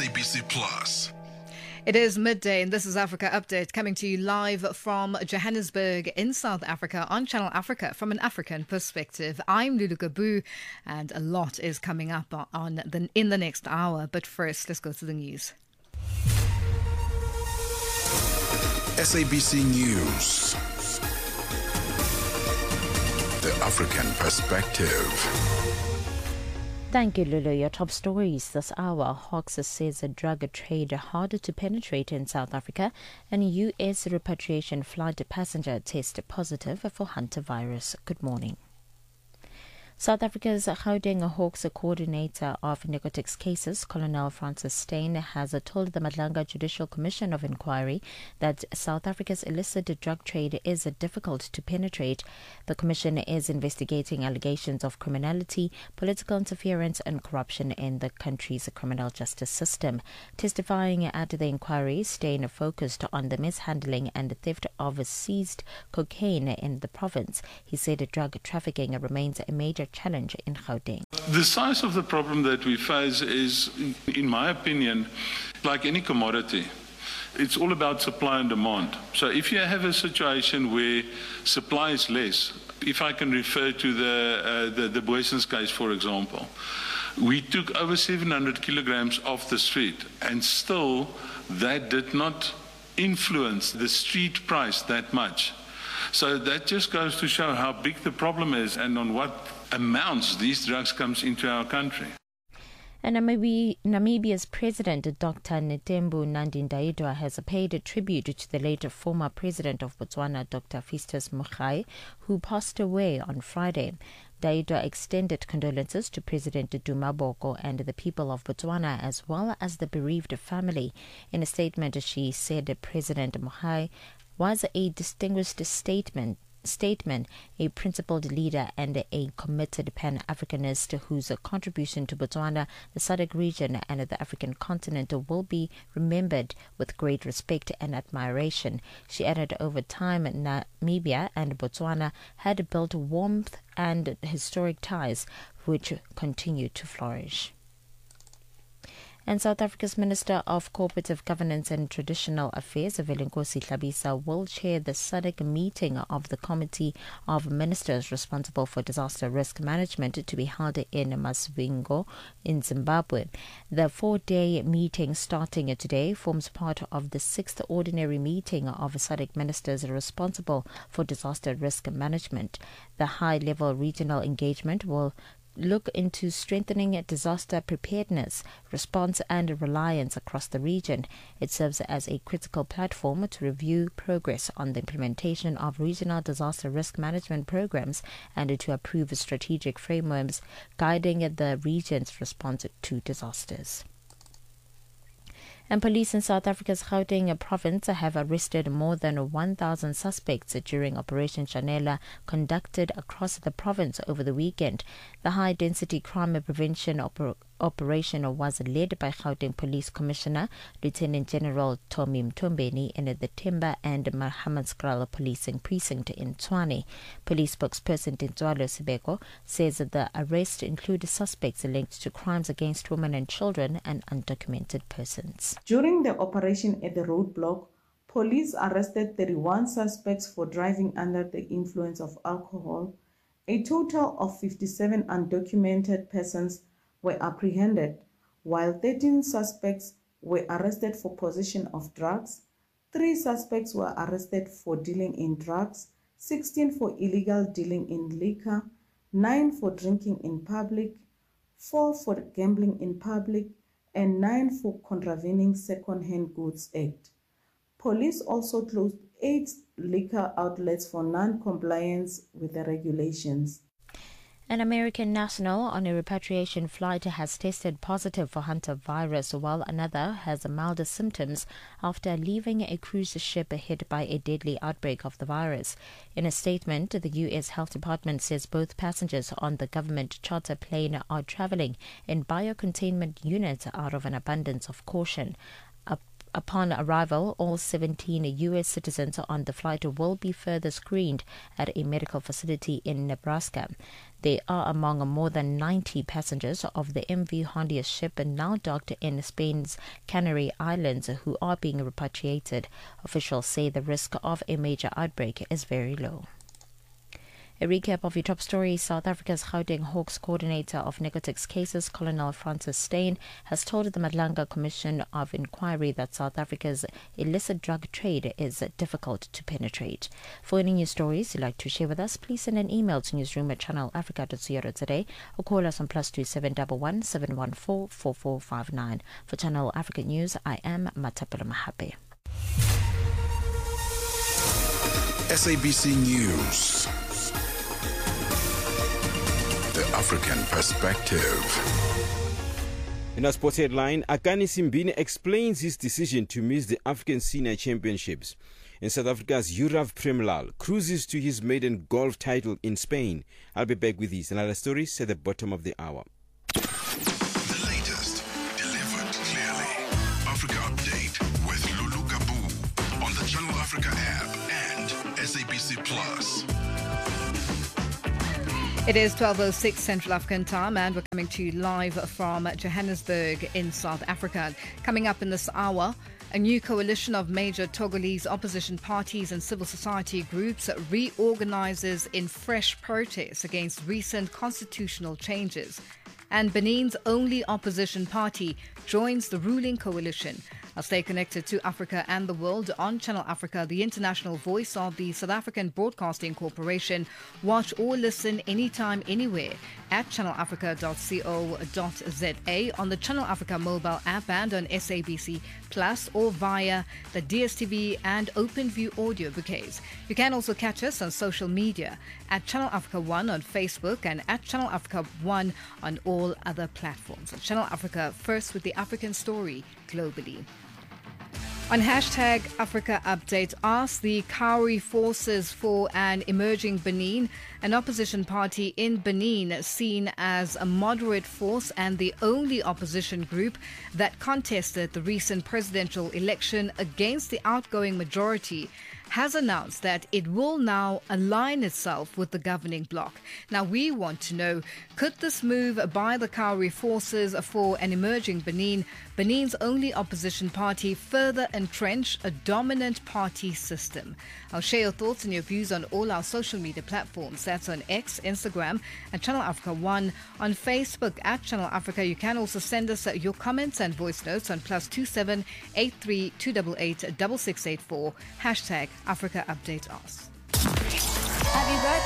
SABC Plus. It is midday, and this is Africa Update, coming to you live from Johannesburg in South Africa on Channel Africa from an African perspective. I'm Lulu Gabu, and a lot is coming up in the next hour. But first, let's go to the news. SABC News. The African perspective. Thank you, Lulu. Your top stories this hour. Hawks says a drug trade harder to penetrate in South Africa, and U.S. repatriation flight passenger tested positive for hantavirus. Good morning. South Africa's Gauteng Hawks coordinator of narcotics cases, Colonel Francis Steyn, has told the Madlanga Judicial Commission of Inquiry that South Africa's illicit drug trade is difficult to penetrate. The commission is investigating allegations of criminality, political interference and corruption in the country's criminal justice system. Testifying at the inquiry, Steyn focused on the mishandling and theft of seized cocaine in the province. He said drug trafficking remains a major challenge in Gauteng. The size of the problem that we face is, in my opinion, like any commodity. It's all about supply and demand. So if you have a situation where supply is less, if I can refer to the Boysens case, for example, we took over 700 kilograms off the street, and still that did not influence the street price that much. So that just goes to show how big the problem is and on what amounts these drugs comes into our country. And Namibia's President Dr. Netembo Nandi-Ndaitwah has paid a tribute to the late former President of Botswana, Dr. Festus Mogae, who passed away on Friday. Ndaitwah extended condolences to President Duma Boko and the people of Botswana, as well as the bereaved family. In a statement, she said President Mogae was a distinguished statesman, a principled leader and a committed Pan-Africanist whose contribution to Botswana, the SADC region and the African continent will be remembered with great respect and admiration. She added over time Namibia and Botswana had built warmth and historic ties which continue to flourish. And South Africa's Minister of Cooperative Governance and Traditional Affairs, Velinkosi Hlabisa, will chair the SADC meeting of the Committee of Ministers responsible for disaster risk management to be held in Masvingo in Zimbabwe. The 4-day meeting starting today forms part of the 6th ordinary meeting of SADC ministers responsible for disaster risk management. The high-level regional engagement will look into strengthening disaster preparedness, response and reliance across the region. It serves as a critical platform to review progress on the implementation of regional disaster risk management programs and to approve strategic frameworks guiding the region's response to disasters. And police in South Africa's Gauteng province have arrested more than 1,000 suspects during Operation Chanela conducted across the province over the weekend. The high-density crime prevention operation was led by Gauteng Police Commissioner Lieutenant General Tommy Mtombeni in the Timber and Mahammanskraal Policing Precinct in Tshwane. Police spokesperson Dintswalo Sibeko says that the arrest included suspects linked to crimes against women and children and undocumented persons. During the operation at the roadblock, police arrested 31 suspects for driving under the influence of alcohol. A total of 57 undocumented persons were apprehended, while 13 suspects were arrested for possession of drugs, 3 suspects were arrested for dealing in drugs, 16 for illegal dealing in liquor, 9 for drinking in public, 4 for gambling in public, and 9 for contravening Second-Hand Goods Act. Police also closed 8 liquor outlets for non-compliance with the regulations. An American national on a repatriation flight has tested positive for hantavirus, while another has milder symptoms after leaving a cruise ship hit by a deadly outbreak of the virus. In a statement, the U.S. Health Department says both passengers on the government charter plane are traveling in biocontainment units out of an abundance of caution. Upon arrival, all 17 U.S. citizens on the flight will be further screened at a medical facility in Nebraska. They are among more than 90 passengers of the MV Hondius ship now docked in Spain's Canary Islands who are being repatriated. Officials say the risk of a major outbreak is very low. A recap of your top stories. South Africa's Gauteng Hawks coordinator of narcotics cases, Colonel Francis Steyn, has told the Madlanga Commission of Inquiry that South Africa's illicit drug trade is difficult to penetrate. For any news stories you'd like to share with us, please send an email to newsroom@channelafrica.co.za or call us on +2711 714 4459. For Channel Africa News, I am Matapela Mahape. SABC News. The African Perspective. In our sports headline, Akani Simbine explains his decision to miss the African Senior Championships. In South Africa's Yurav Premlal cruises to his maiden golf title in Spain. I'll be back with these and other stories at the bottom of the hour. The latest, delivered clearly. Africa Update with Lulu Gabu on the Channel Africa app and SABC Plus. It is 12:06 Central African time and we're coming to you live from Johannesburg in South Africa. Coming up in this hour, a new coalition of major Togolese opposition parties and civil society groups reorganizes in fresh protests against recent constitutional changes. And Benin's only opposition party joins the ruling coalition. I'll stay connected to Africa and the world on Channel Africa, the international voice of the South African Broadcasting Corporation. Watch or listen anytime, anywhere at channelafrica.co.za, on the Channel Africa mobile app and on SABC Plus or via the DSTV and OpenView audio bouquets. You can also catch us on social media at Channel Africa 1 on Facebook and at Channel Africa 1 on all other platforms. Channel Africa, first with the African story globally. On hashtag Africa Update, ask the Kauri Forces for an emerging Benin, an opposition party in Benin seen as a moderate force and the only opposition group that contested the recent presidential election against the outgoing majority, has announced that it will now align itself with the governing bloc. Now, we want to know, could this move by the Kauri Forces for an emerging Benin, Benin's only opposition party, further entrench a dominant party system? I'll share your thoughts and your views on all our social media platforms. That's on X, Instagram, and Channel Africa 1. On Facebook at Channel Africa. You can also send us your comments and voice notes on +27 83 288 6684. Hashtag Africa Update us.